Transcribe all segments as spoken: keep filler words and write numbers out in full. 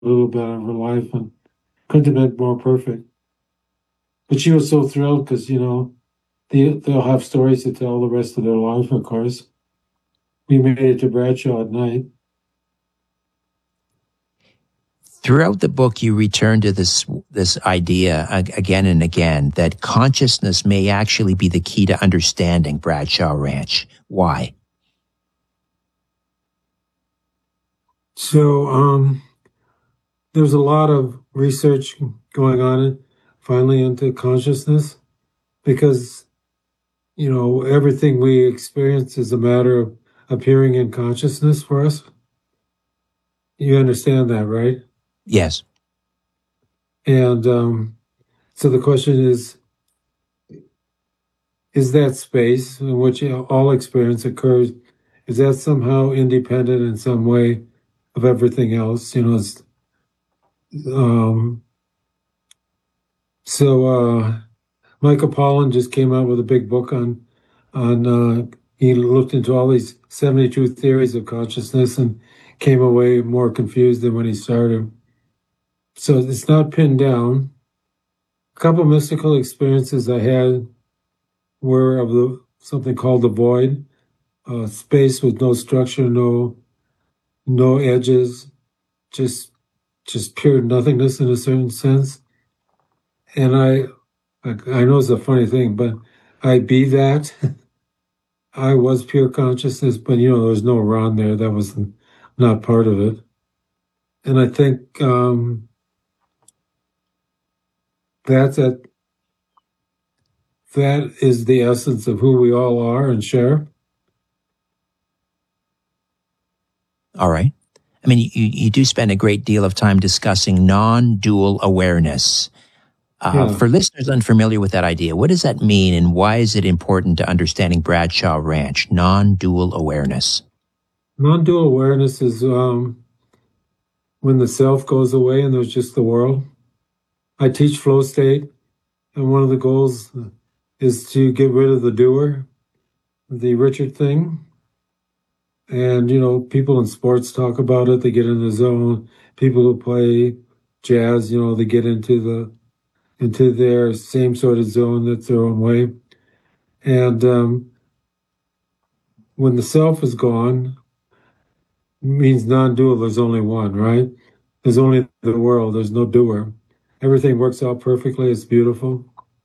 little bit of her life and couldn't have been more perfect. But she was so thrilled because, you know, they, they'll have stories to tell the rest of their life, of course. We made it to Bradshaw at night. Throughout the book, you return to this this idea again and again that consciousness may actually be the key to understanding Bradshaw Ranch. Why? So um, there's a lot of research going on finally into consciousness because, you know, everything we experience is a matter of appearing in consciousness for us. You understand that, right? Yes. And um, so the question is, is that space in which all experience occurs, is that somehow independent in some way of everything else? You know, it's, um, so uh, Michael Pollan just came out with a big book on, on uh, he looked into all these seventy-two theories of consciousness and came away more confused than when he started. So it's not pinned down. A couple mystical experiences I had were of the something called the void, uh, space with no structure, no no edges, just just pure nothingness in a certain sense. And I I know it's a funny thing, but I be that. I was pure consciousness, but you know there was no Ron there. That was not part of it. And I think um, that's at that is the essence of who we all are and share. All right. I mean, you, you do spend a great deal of time discussing non-dual awareness. Uh, Yeah. For listeners unfamiliar with that idea, what does that mean and why is it important to understanding Bradshaw Ranch, non-dual awareness? Non-dual awareness is um, when the self goes away and there's just the world. I teach flow state, and one of the goals is to get rid of the doer, the Richard thing. And, you know, people in sports talk about it. They get in the zone. People who play jazz, you know, they get into the into their same sort of zone that's their own way. And um, when the self is gone, it means non-dual. There's only one, right? There's only the world. There's no doer. Everything works out perfectly. It's beautiful.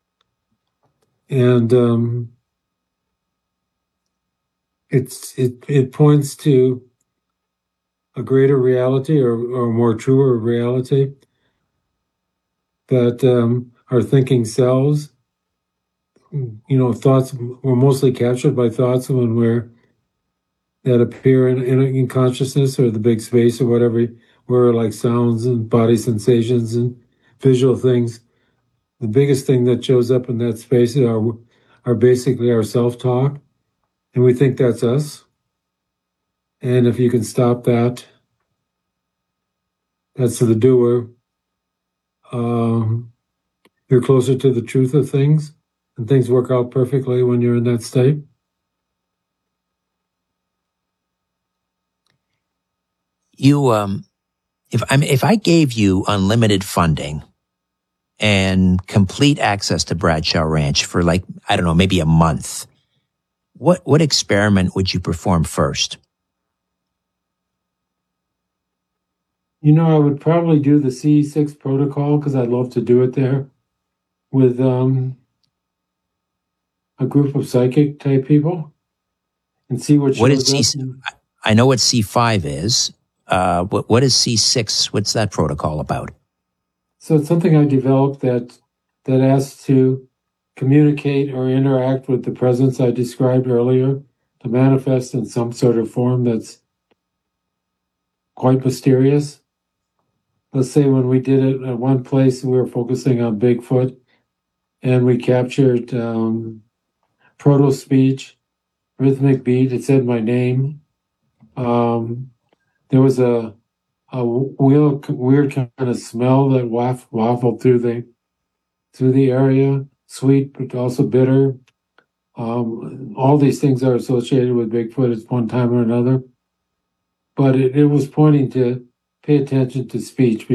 And um, it's it it points to a greater reality or, or more truer reality that um, our thinking selves, you know, thoughts, we're mostly captured by thoughts when we're that appear in, in, in consciousness or the big space or whatever, where like sounds and body sensations and visual things. The biggest thing that shows up in that space are, are basically our self-talk, and we think that's us. And if you can stop that, that's the doer. Um, you're closer to the truth of things, and things work out perfectly when you're in that state. You, um, if I if I gave you unlimited funding and complete access to Bradshaw Ranch for like, I don't know, maybe a month, what what experiment would you perform first? You know, I would probably do the C six protocol because I'd love to do it there with um, a group of psychic type people and see what What is shows C? up. I know what C five is. Uh, what what is C six? What's that protocol about? So it's something I developed that that asks to communicate or interact with the presence I described earlier, to manifest in some sort of form that's quite mysterious. Let's say when we did it at one place, we were focusing on Bigfoot, and we captured um, proto speech, rhythmic beat. It said my name. Um, there was a a weird, weird kind of smell that waff, waffled through the through the area, sweet but also bitter. Um, all these things are associated with Bigfoot at one time or another. But it, it was pointing to pay attention to speech